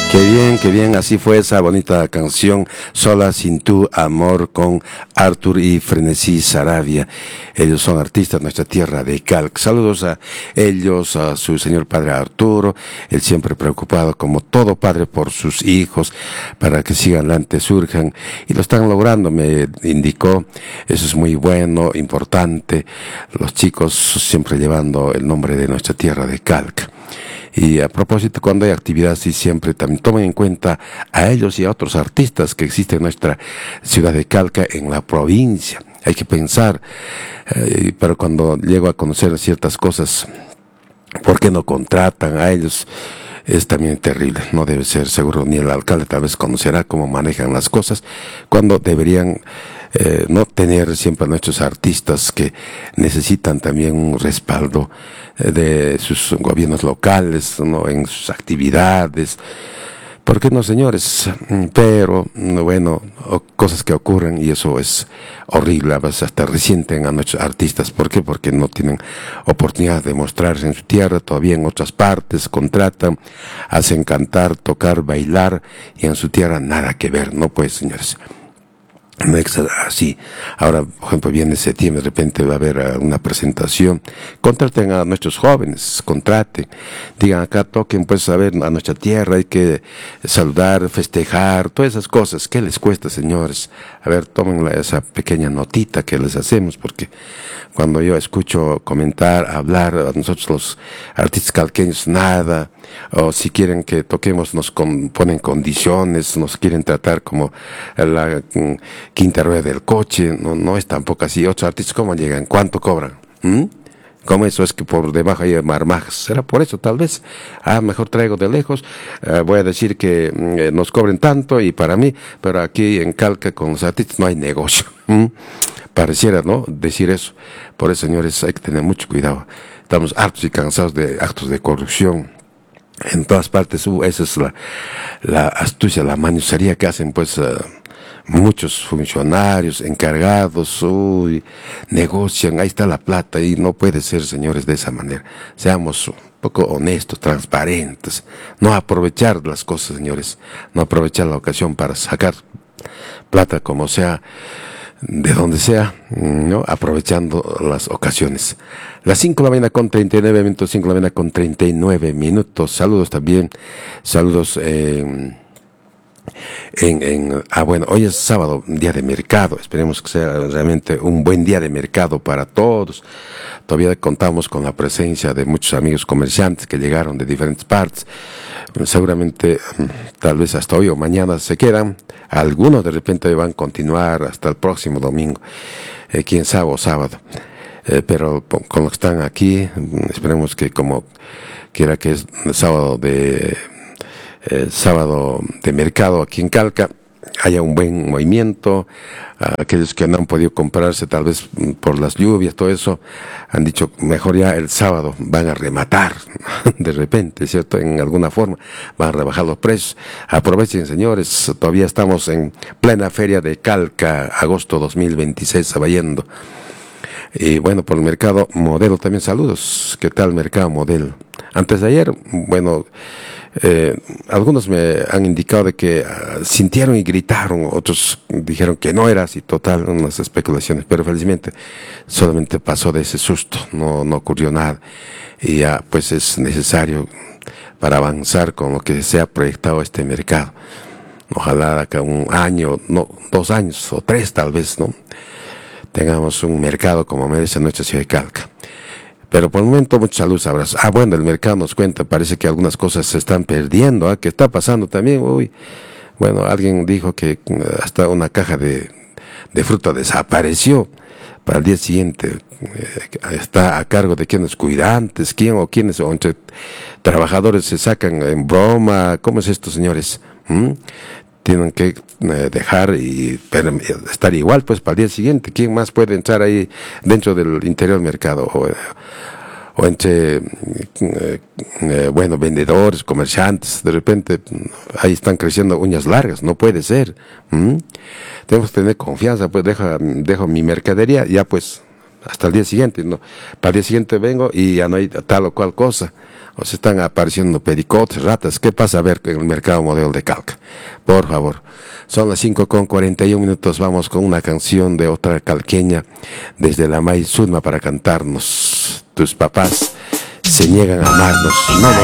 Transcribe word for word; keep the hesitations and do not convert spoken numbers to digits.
Qué bien, qué bien, así fue esa bonita canción, Sola sin tu amor, con Arthur y Frenesí Sarabia. Ellos son artistas de nuestra tierra de Calca. Saludos a ellos, a su señor padre Arturo, él siempre preocupado como todo padre por sus hijos, para que sigan adelante, surjan, y lo están logrando, me indicó. Eso es muy bueno, importante, los chicos siempre llevando el nombre de nuestra tierra de Calca. Y a propósito, cuando hay actividad así, siempre también tomen en cuenta a ellos y a otros artistas que existen en nuestra ciudad de Calca, en la provincia. Hay que pensar, eh, pero cuando llego a conocer ciertas cosas, ¿por qué no contratan a ellos? Es también terrible, no debe ser seguro, ni el alcalde tal vez conocerá cómo manejan las cosas, cuando deberían eh, no tener siempre a nuestros artistas que necesitan también un respaldo eh, de sus gobiernos locales, ¿no? En sus actividades. ¿Por qué no, señores? Pero, bueno, cosas que ocurren y eso es horrible. A veces hasta resienten a nuestros artistas. ¿Por qué? Porque no tienen oportunidad de mostrarse en su tierra, todavía en otras partes, contratan, hacen cantar, tocar, bailar, y en su tierra nada que ver. No, pues, señores. No es así. Ahora, por ejemplo, viene septiembre, de repente va a haber uh, una presentación. Contraten a nuestros jóvenes, contraten. Digan acá, toquen, pues, a ver, a nuestra tierra, hay que saludar, festejar, todas esas cosas. ¿Qué les cuesta, señores? A ver, tomen esa pequeña notita que les hacemos, porque cuando yo escucho comentar, hablar, a nosotros los artistas calqueños, nada. O si quieren que toquemos, nos con, ponen condiciones, nos quieren tratar como la mm, quinta rueda del coche. No, no es tampoco así. Otros artistas, ¿cómo llegan? ¿Cuánto cobran? ¿Mm? ¿Cómo eso es que por debajo hay marmajas? ¿Será por eso tal vez? Ah, mejor traigo de lejos, eh, voy a decir que eh, nos cobren tanto y para mí, pero aquí en Calca con los artistas no hay negocio. ¿Mm? Pareciera, ¿no? Decir eso. Por eso, señores, hay que tener mucho cuidado. Estamos hartos y cansados de actos de corrupción. En todas partes, uh, esa es la, la astucia, la mañosería que hacen, pues, uh, muchos funcionarios, encargados, uy, negocian, ahí está la plata, y no puede ser, señores, de esa manera. Seamos un poco honestos, transparentes, no aprovechar las cosas, señores, no aprovechar la ocasión para sacar plata como sea, de donde sea, ¿no? Aprovechando las ocasiones. Las cinco de la mañana con treinta y nueve minutos, cinco de la mañana con treinta y nueve minutos. Saludos también, saludos eh, en, en, ah bueno, hoy es sábado, día de mercado. Esperemos que sea realmente un buen día de mercado para todos. Todavía contamos con la presencia de muchos amigos comerciantes que llegaron de diferentes partes. Seguramente, tal vez hasta hoy o mañana se quedan. Algunos de repente van a continuar hasta el próximo domingo, eh, quién sabe, o sábado. Eh, pero con los que están aquí, esperemos que como quiera que es sábado de eh, sábado de mercado aquí en Calca, haya un buen movimiento. Aquellos que no han podido comprarse tal vez por las lluvias, todo eso, han dicho mejor ya el sábado van a rematar de repente, ¿cierto? En alguna forma van a rebajar los precios. Aprovechen, señores, todavía estamos en plena feria de Calca, agosto dos mil veintiséis, sabayendo. Y bueno, por el mercado Modelo también saludos. ¿Qué tal mercado Modelo? Antes de ayer, bueno, eh, algunos me han indicado de que uh, sintieron y gritaron, otros dijeron que no era así, total, unas especulaciones, pero felizmente solamente pasó de ese susto, no, no ocurrió nada. Y ya pues es necesario para avanzar con lo que se ha proyectado este mercado. Ojalá acá un año, no, dos años o tres tal vez, ¿no? Tengamos un mercado como merece nuestra ciudad de Calca. Pero por el momento, muchos saludos, abrazos. Ah, bueno, el mercado nos cuenta, parece que algunas cosas se están perdiendo, ¿eh? ¿Qué está pasando también? Uy, bueno, alguien dijo que hasta una caja de, de fruta desapareció. Para el día siguiente, eh, está a cargo de quiénes, cuidantes, quién o quiénes, o entre trabajadores se sacan en broma. ¿Cómo es esto, señores? ¿Mm? Tienen que eh, dejar y pero, estar igual, pues, para el día siguiente. ¿Quién más puede entrar ahí dentro del interior del mercado? O, o entre, eh, eh, bueno, vendedores, comerciantes, de repente, ahí están creciendo uñas largas. No puede ser. ¿Mm? Tenemos que tener confianza, pues, deja, dejo mi mercadería, ya, pues, hasta el día siguiente, ¿no? Para el día siguiente vengo y ya no hay tal o cual cosa. O se están apareciendo pericotes, ratas. ¿Qué pasa a ver en el mercado modelo de Calca? Por favor. Son las cinco con cuarenta y un minutos. Vamos con una canción de otra calqueña desde la May Sudma para cantarnos. Tus papás se niegan a amarnos. No nos